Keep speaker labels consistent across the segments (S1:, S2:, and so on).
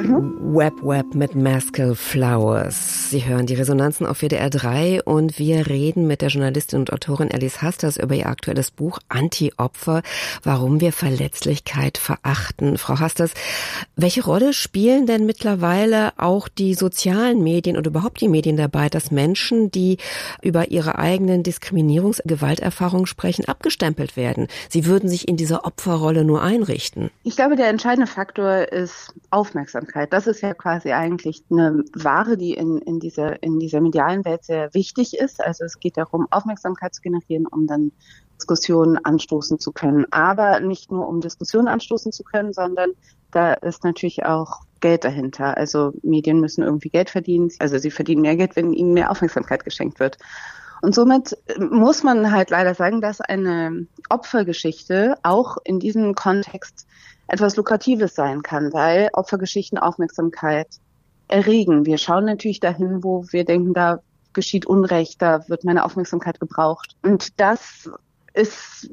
S1: Web mit Maskell Flowers. Sie hören die Resonanzen auf WDR 3 und wir reden mit der Journalistin und Autorin Alice Hasters über ihr aktuelles Buch Anti-Opfer, warum wir Verletzlichkeit verachten. Frau Hasters, welche Rolle spielen denn mittlerweile auch die sozialen Medien oder überhaupt die Medien dabei, dass Menschen, die über ihre eigenen Diskriminierungs- und Gewalterfahrungen sprechen, abgestempelt werden? Sie würden sich in dieser Opferrolle nur einrichten.
S2: Ich glaube, der entscheidende Faktor ist Aufmerksamkeit. Das ist ja quasi eigentlich eine Ware, die in dieser medialen Welt sehr wichtig ist. Also es geht darum, Aufmerksamkeit zu generieren, um dann Diskussionen anstoßen zu können. Aber nicht nur, um Diskussionen anstoßen zu können, sondern da ist natürlich auch Geld dahinter. Also Medien müssen irgendwie Geld verdienen. Also sie verdienen mehr Geld, wenn ihnen mehr Aufmerksamkeit geschenkt wird. Und somit muss man halt leider sagen, dass eine Opfergeschichte auch in diesem Kontext etwas Lukratives sein kann, weil Opfergeschichten Aufmerksamkeit erregen. Wir schauen natürlich dahin, wo wir denken, da geschieht Unrecht, da wird meine Aufmerksamkeit gebraucht. Und das ist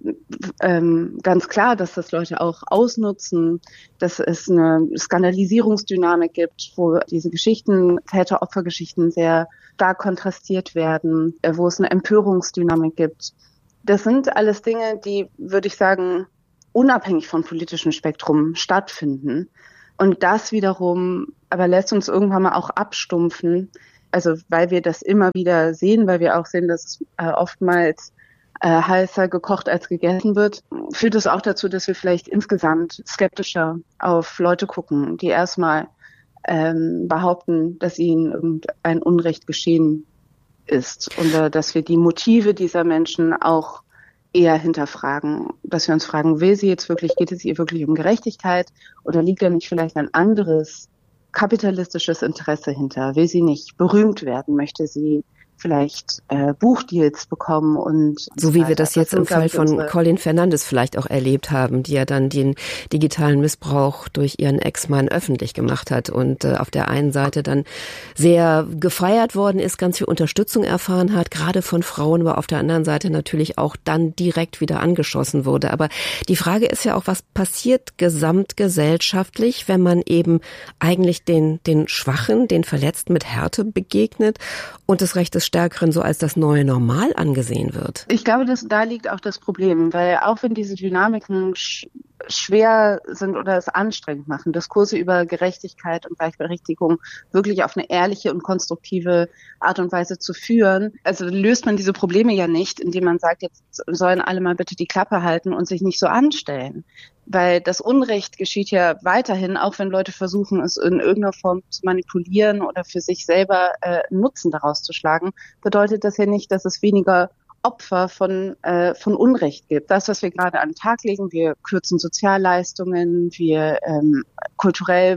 S2: ganz klar, dass das Leute auch ausnutzen, dass es eine Skandalisierungsdynamik gibt, wo diese Geschichten, Täter-Opfer-Geschichten sehr stark kontrastiert werden, wo es eine Empörungsdynamik gibt. Das sind alles Dinge, die, würde ich sagen, unabhängig vom politischen Spektrum stattfinden. Und das wiederum aber lässt uns irgendwann mal auch abstumpfen, also weil wir das immer wieder sehen, weil wir auch sehen, dass es oftmals heißer gekocht als gegessen wird, führt es auch dazu, dass wir vielleicht insgesamt skeptischer auf Leute gucken, die erstmal behaupten, dass ihnen irgendein Unrecht geschehen ist und dass wir die Motive dieser Menschen auch eher hinterfragen, dass wir uns fragen, geht es ihr wirklich um Gerechtigkeit oder liegt da nicht vielleicht ein anderes kapitalistisches Interesse hinter? Will sie nicht berühmt werden? Möchte sie vielleicht Buchdeals bekommen und
S1: so wie wir das jetzt im Fall von Colin Fernandes vielleicht auch erlebt haben, die ja dann den digitalen Missbrauch durch ihren Ex-Mann öffentlich gemacht hat und auf der einen Seite dann sehr gefeiert worden ist, ganz viel Unterstützung erfahren hat, gerade von Frauen, aber auf der anderen Seite natürlich auch dann direkt wieder angeschossen wurde. Aber die Frage ist ja auch, was passiert gesamtgesellschaftlich, wenn man eben eigentlich den Schwachen, den Verletzten mit Härte begegnet und das Recht des Stärkeren so als das neue Normal angesehen wird?
S2: Ich glaube, da liegt auch das Problem, weil auch wenn diese Dynamiken schwer sind oder es anstrengend machen, Diskurse über Gerechtigkeit und Gleichberechtigung wirklich auf eine ehrliche und konstruktive Art und Weise zu führen, also löst man diese Probleme ja nicht, indem man sagt, jetzt sollen alle mal bitte die Klappe halten und sich nicht so anstellen. Weil das Unrecht geschieht ja weiterhin, auch wenn Leute versuchen, es in irgendeiner Form zu manipulieren oder für sich selber Nutzen daraus zu schlagen, bedeutet das ja nicht, dass es weniger Opfer von Unrecht gibt. Das, was wir gerade an den Tag legen, wir kürzen Sozialleistungen, kulturell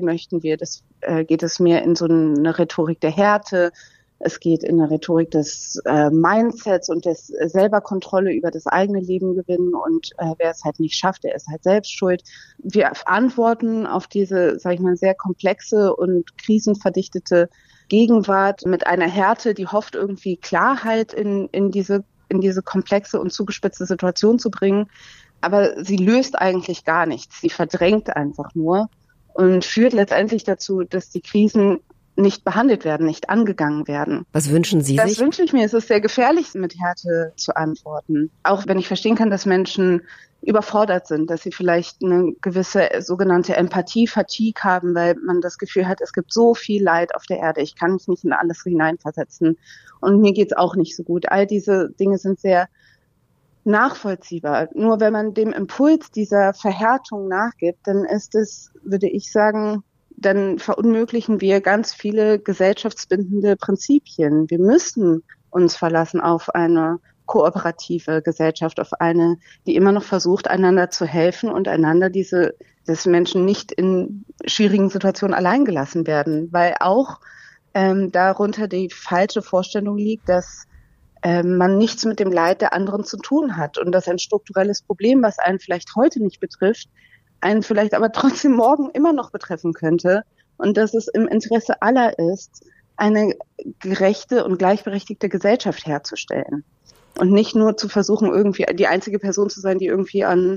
S2: geht es mehr in so eine Rhetorik der Härte. Es geht in der Rhetorik des Mindsets und des selber Kontrolle über das eigene Leben gewinnen und wer es halt nicht schafft, der ist halt selbst schuld. Wir antworten auf diese, sage ich mal, sehr komplexe und krisenverdichtete Gegenwart mit einer Härte, die hofft, irgendwie Klarheit in diese komplexe und zugespitzte Situation zu bringen. Aber sie löst eigentlich gar nichts. Sie verdrängt einfach nur und führt letztendlich dazu, dass die Krisen nicht behandelt werden, nicht angegangen werden.
S1: Was wünschen Sie sich?
S2: Das wünsche ich mir. Es ist sehr gefährlich, mit Härte zu antworten. Auch wenn ich verstehen kann, dass Menschen überfordert sind, dass sie vielleicht eine gewisse sogenannte Empathie-Fatigue haben, weil man das Gefühl hat, es gibt so viel Leid auf der Erde, ich kann mich nicht in alles hineinversetzen und mir geht's auch nicht so gut. All diese Dinge sind sehr nachvollziehbar. Nur wenn man dem Impuls dieser Verhärtung nachgibt, dann ist es, würde ich sagen, dann verunmöglichen wir ganz viele gesellschaftsbindende Prinzipien. Wir müssen uns verlassen auf eine kooperative Gesellschaft, auf eine, die immer noch versucht, einander zu helfen und einander dass Menschen nicht in schwierigen Situationen allein gelassen werden, weil auch darunter die falsche Vorstellung liegt, dass man nichts mit dem Leid der anderen zu tun hat und dass ein strukturelles Problem, was einen vielleicht heute nicht betrifft, einen vielleicht aber trotzdem morgen immer noch betreffen könnte und dass es im Interesse aller ist, eine gerechte und gleichberechtigte Gesellschaft herzustellen und nicht nur zu versuchen, irgendwie die einzige Person zu sein, die irgendwie an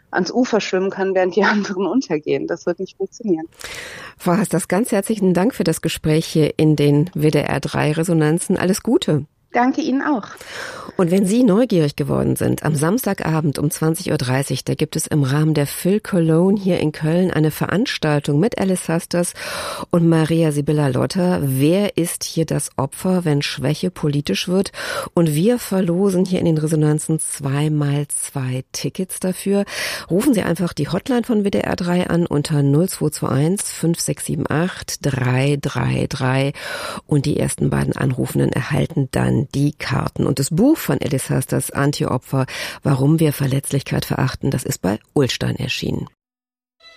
S2: ans Ufer schwimmen kann, während die anderen untergehen. Das wird nicht funktionieren.
S1: Frau Hasters, ganz herzlichen Dank für das Gespräch hier in den WDR 3 Resonanzen. Alles Gute.
S2: Danke Ihnen auch.
S1: Und wenn Sie neugierig geworden sind, am Samstagabend um 20.30 Uhr, da gibt es im Rahmen der Phil Cologne hier in Köln eine Veranstaltung mit Alice Hasters und Maria Sibylla Lotter. Wer ist hier das Opfer, wenn Schwäche politisch wird? Und wir verlosen hier in den Resonanzen 2x2 Tickets dafür. Rufen Sie einfach die Hotline von WDR 3 an unter 0221 5678 333 und die ersten beiden Anrufenden erhalten dann die Karten. Und das Buch von Alice Hasters, Anti-Opfer, warum wir Verletzlichkeit verachten, das ist bei Ullstein erschienen.